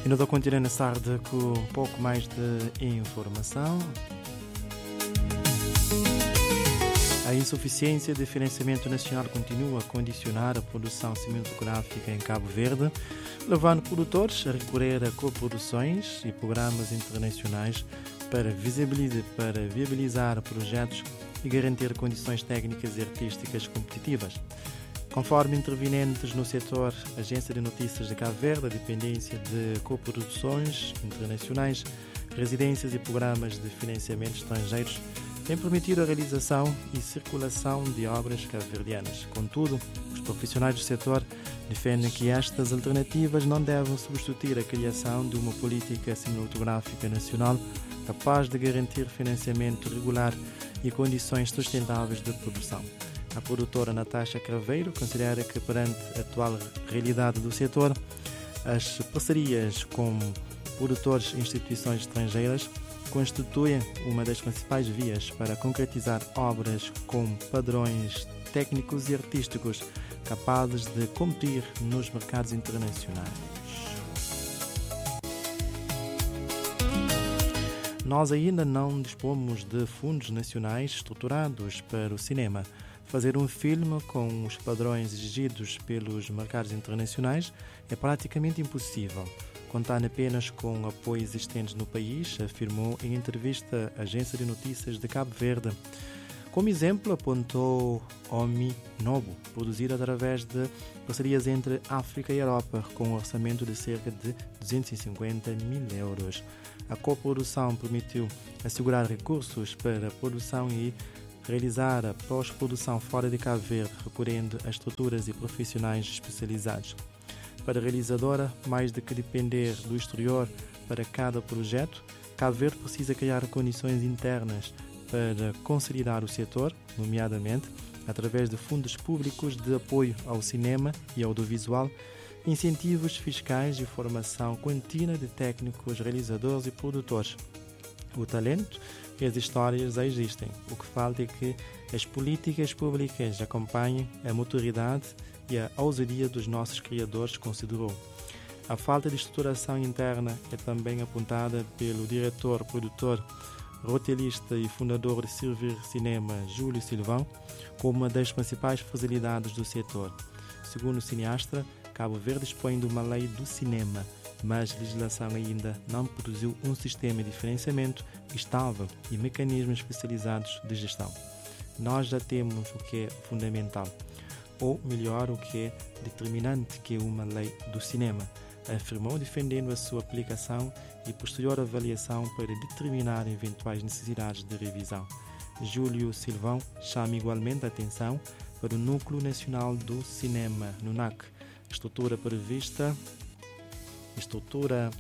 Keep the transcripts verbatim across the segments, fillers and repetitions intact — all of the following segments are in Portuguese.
E nós continuamos nessa tarde com um pouco mais de informação. A insuficiência de financiamento nacional continua a condicionar a produção cinematográfica em Cabo Verde, levando produtores a recorrer a coproduções e programas internacionais para, para viabilizar projetos e garantir condições técnicas e artísticas competitivas. Conforme intervenientes no setor, Agência de Notícias de Cabo Verde, a dependência de coproduções internacionais, residências e programas de financiamento estrangeiros tem permitido a realização e circulação de obras cabo-verdianas. Contudo, os profissionais do setor defendem que estas alternativas não devem substituir a criação de uma política cinematográfica nacional capaz de garantir financiamento regular e condições sustentáveis de produção. A produtora Natasha Craveiro considera que, perante a atual realidade do setor, as parcerias com produtores e instituições estrangeiras constituem uma das principais vias para concretizar obras com padrões técnicos e artísticos capazes de competir nos mercados internacionais. Nós ainda não dispomos de fundos nacionais estruturados para o cinema. Fazer um filme com os padrões exigidos pelos mercados internacionais é praticamente impossível, contando apenas com apoio existentes no país, afirmou em entrevista à Agência de Notícias de Cabo Verde. Como exemplo, apontou Omi Nobo, produzido através de parcerias entre África e Europa, com um orçamento de cerca de duzentos e cinquenta mil euros. A coprodução permitiu assegurar recursos para a produção e realizar a pós-produção fora de Cabo Verde, recorrendo a estruturas e profissionais especializados. Para a realizadora, mais do que depender do exterior para cada projeto, Cabo Verde precisa criar condições internas para consolidar o setor, nomeadamente através de fundos públicos de apoio ao cinema e audiovisual, incentivos fiscais e formação contínua de técnicos, realizadores e produtores. O talento e as histórias já existem. O que falta é que as políticas públicas acompanhem a maturidade e a ousadia dos nossos criadores, considerou. A falta de estruturação interna é também apontada pelo diretor, produtor, roteirista e fundador de Servir Cinema, Júlio Silvão, como uma das principais fragilidades do setor. Segundo o cineasta, Cabo Verde dispõe de uma lei do cinema, mas a legislação ainda não produziu um sistema de financiamento estável e mecanismos especializados de gestão. Nós já temos o que é fundamental, ou melhor, o que é determinante, que é uma lei do cinema, afirmou, defendendo a sua aplicação e posterior avaliação para determinar eventuais necessidades de revisão. Júlio Silvão chama igualmente a atenção para o Núcleo Nacional do Cinema, NUNAC, estrutura prevista estrutura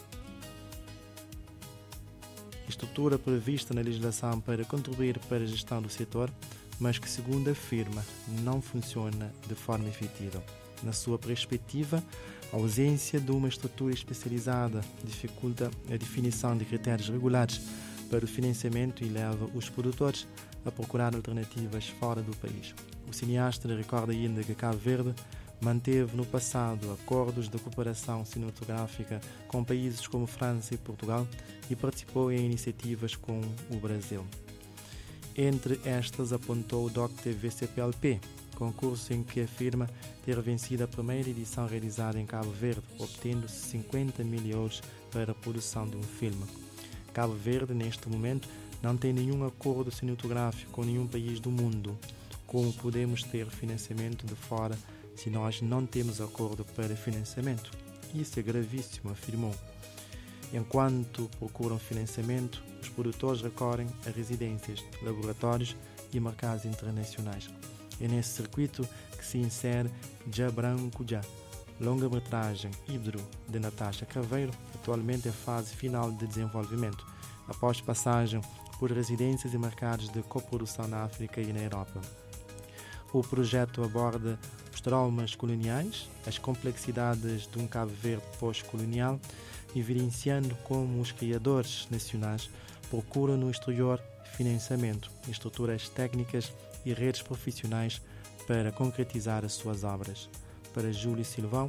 estrutura prevista na legislação para contribuir para a gestão do setor, mas que, segundo afirma, não funciona de forma efetiva. Na sua perspectiva, a ausência de uma estrutura especializada dificulta a definição de critérios regulares para o financiamento e leva os produtores a procurar alternativas fora do país. O cineasta recorda ainda que Cabo Verde manteve no passado acordos de cooperação cinematográfica com países como França e Portugal e participou em iniciativas com o Brasil. Entre estas, apontou o D O C T V C P L P, concurso em que afirma ter vencido a primeira edição realizada em Cabo Verde, obtendo cinquenta mil euros para a produção de um filme. Cabo Verde, neste momento, não tem nenhum acordo cinematográfico com nenhum país do mundo. Como podemos ter financiamento de fora se nós não temos acordo para financiamento? Isso é gravíssimo, afirmou. Enquanto procuram financiamento, os produtores recorrem a residências, laboratórios e mercados internacionais. É nesse circuito que se insere Já Branco Já, longa-metragem híbrido de Natasha Craveiro, atualmente em fase final de desenvolvimento, após passagem por residências e mercados de coprodução na África e na Europa. O projeto aborda os traumas coloniais, as complexidades de um Cabo Verde pós-colonial, evidenciando como os criadores nacionais procuram no exterior financiamento, estruturas técnicas e redes profissionais para concretizar as suas obras. Para Júlio Silvão,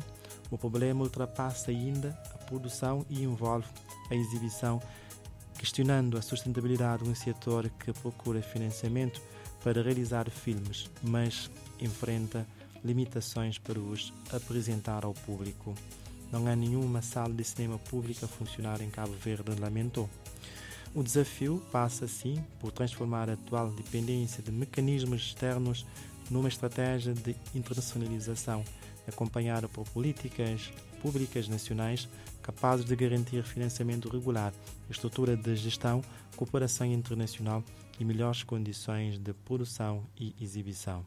O problema ultrapassa ainda a produção e envolve a exibição, questionando a sustentabilidade de um setor que procura financiamento para realizar filmes, mas enfrenta limitações para os apresentar ao público. Não há nenhuma sala de cinema pública a funcionar em Cabo Verde, lamentou. O desafio passa, sim, por transformar a atual dependência de mecanismos externos numa estratégia de internacionalização, acompanhada por políticas públicas nacionais capazes de garantir financiamento regular, estrutura de gestão, cooperação internacional e melhores condições de produção e exibição.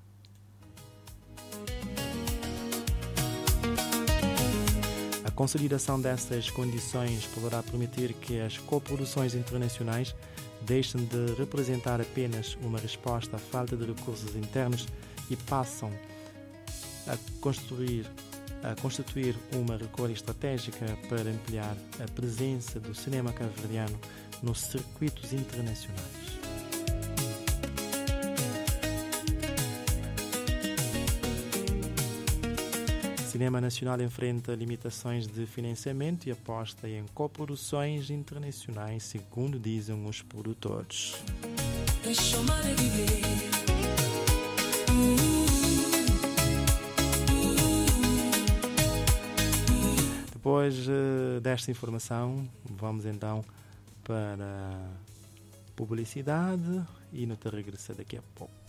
A consolidação dessas condições poderá permitir que as coproduções internacionais deixem de representar apenas uma resposta à falta de recursos internos e passam a construir a constituir uma recolha estratégica para ampliar a presença do cinema cabo-verdiano nos circuitos internacionais. O cinema nacional enfrenta limitações de financiamento e aposta em coproduções internacionais, segundo dizem os produtores. Depois uh, desta informação, vamos então para publicidade e não te regressa daqui a pouco.